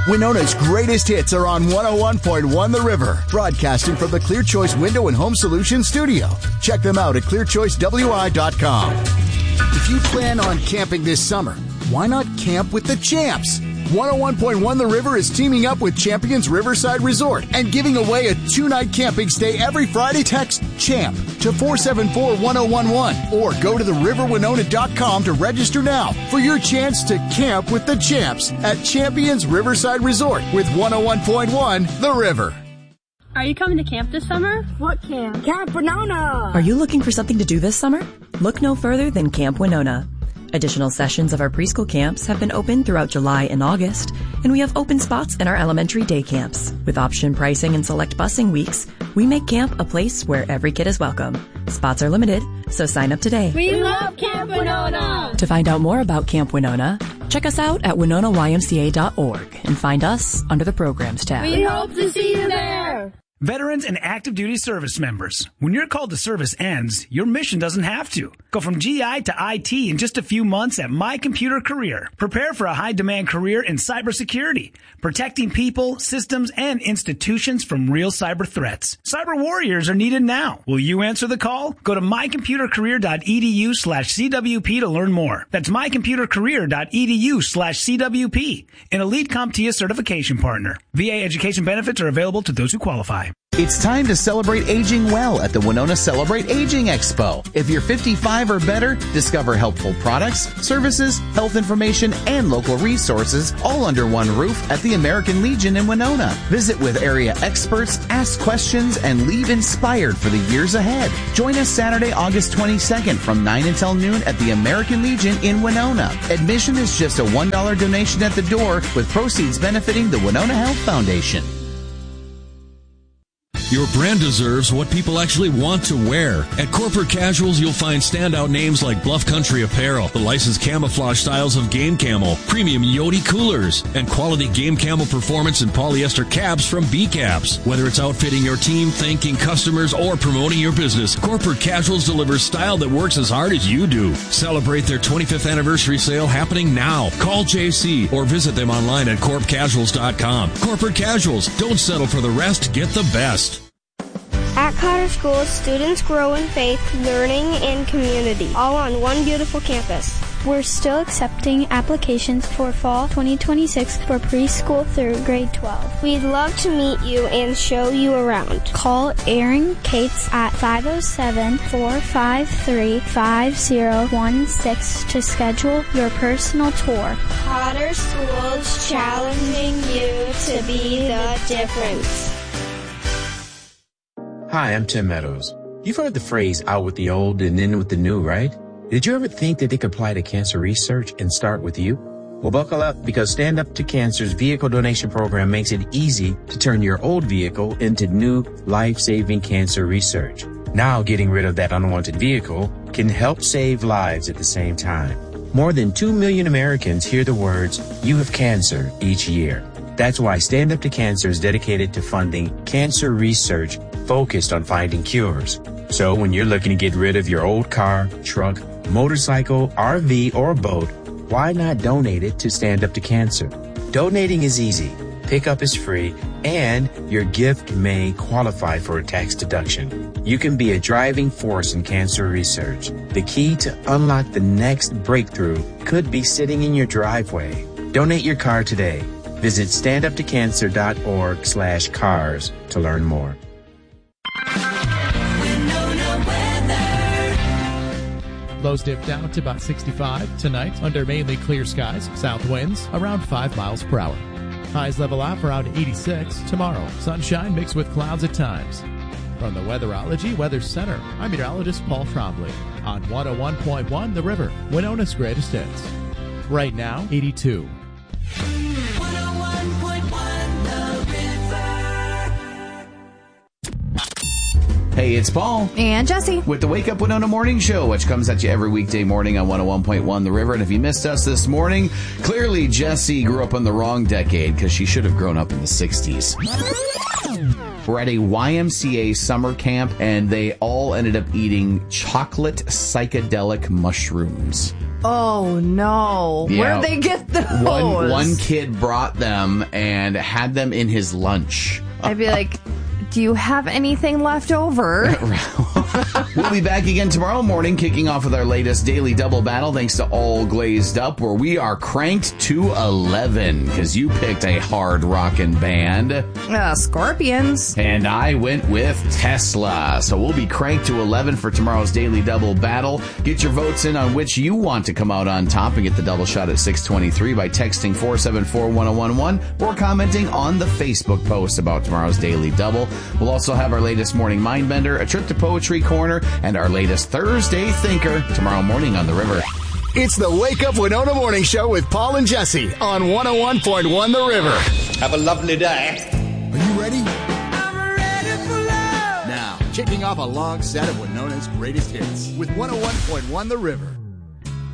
Winona's greatest hits are on 101.1 The River, broadcasting from the Clear Choice Window and Home Solutions studio. Check them out at clearchoicewi.com. If you plan on camping this summer, why not camp with the champs? 101.1 The River is teaming up with Champions Riverside Resort and giving away a 2-night camping stay every Friday. Text CHAMP to 474-1011 or go to theriverwinona.com to register now for your chance to camp with the champs at Champions Riverside Resort with 101.1 The River. Are you coming to camp this summer? What camp? Camp Winona! Are you looking for something to do this summer? Look no further than Camp Winona. Additional sessions of our preschool camps have been open throughout July and August, and we have open spots in our elementary day camps. With option pricing and select busing weeks, we make camp a place where every kid is welcome. Spots are limited, so sign up today. We love Camp Winona! To find out more about Camp Winona, check us out at winonaymca.org and find us under the Programs tab. We hope to see you there! Veterans and active duty service members, when your call to service ends, your mission doesn't have to. Go from GI to IT in just a few months at My Computer Career. Prepare for a high-demand career in cybersecurity, protecting people, systems, and institutions from real cyber threats. Cyber warriors are needed now. Will you answer the call? Go to mycomputercareer.edu/CWP to learn more. That's mycomputercareer.edu/CWP, an elite CompTIA certification partner. VA education benefits are available to those who qualify. It's time to celebrate aging well at the Winona Celebrate Aging Expo. If you're 55 or better, discover helpful products, services, health information, and local resources all under one roof at the American Legion in Winona. Visit with area experts, ask questions, and leave inspired for the years ahead. Join us Saturday, August 22nd from 9 until noon at the American Legion in Winona. Admission is just a $1 donation at the door, with proceeds benefiting the Winona Health Foundation. Your brand deserves what people actually want to wear. At Corporate Casuals, you'll find standout names like Bluff Country Apparel, the licensed camouflage styles of Game Camo, premium Yodi coolers, and quality Game Camo performance and polyester caps from B-Caps. Whether it's outfitting your team, thanking customers, or promoting your business, Corporate Casuals delivers style that works as hard as you do. Celebrate their 25th anniversary sale happening now. Call JC or visit them online at corpcasuals.com. Corporate Casuals. Don't settle for the rest. Get the best. At Cotter School, students grow in faith, learning, and community, all on one beautiful campus. We're still accepting applications for fall 2026 for preschool through grade 12. We'd love to meet you and show you around. Call Erin Cates at 507-453-5016 to schedule your personal tour. Cotter School's challenging you to be the difference. Hi, I'm Tim Meadows. You've heard the phrase out with the old and in with the new, right? Did you ever think that they could apply to cancer research and start with you? Well, buckle up, because Stand Up to Cancer's vehicle donation program makes it easy to turn your old vehicle into new life-saving cancer research. Now, getting rid of that unwanted vehicle can help save lives at the same time. More than 2 million Americans hear the words, "You have cancer," each year. That's why Stand Up to Cancer is dedicated to funding cancer research focused on finding cures. So when you're looking to get rid of your old car, truck, motorcycle, RV, or boat, why not donate it to Stand Up to Cancer? Donating is easy, pickup is free, and your gift may qualify for a tax deduction. You can be a driving force in cancer research. The key to unlock the next breakthrough could be sitting in your driveway. Donate your car today. Visit standuptocancer.org/cars to learn more. Lows dip down to about 65 tonight under mainly clear skies. South winds around 5 miles per hour. Highs level out around 86 tomorrow. Sunshine mixed with clouds at times. From the Weatherology Weather Center, I'm meteorologist Paul Trombley on 101.1 The River, Winona's greatest hits. Right now, 82. 101.1 The River. Hey, it's Paul. And Jesse. With the Wake Up Winona Morning Show, which comes at you every weekday morning on 101.1 The River. And if you missed us this morning, clearly Jessie grew up in the wrong decade because she should have grown up in the 60s. were at a YMCA summer camp, and they all ended up eating chocolate psychedelic mushrooms. Oh, no. Yeah. Where'd they get those? One kid brought them and had them in his lunch. I'd be like, do you have anything left over? We'll be back again tomorrow morning, kicking off with our latest Daily Double Battle, thanks to All Glazed Up, where we are cranked to 11, because you picked a hard rockin' band. Scorpions. And I went with Tesla. So we'll be cranked to 11 for tomorrow's Daily Double Battle. Get your votes in on which you want to come out on top and get the double shot at 623 by texting 474-1011 or commenting on the Facebook post about tomorrow's Daily Double. We'll also have our latest Morning Mindbender, a trip to Poetry Corner, and our latest Thursday Thinker tomorrow morning on The River. It's the Wake Up Winona Morning Show with Paul and Jesse on 101.1 The River. Have a lovely day. Are you ready? I'm ready for love. Now, kicking off a long set of Winona's greatest hits with 101.1 The River.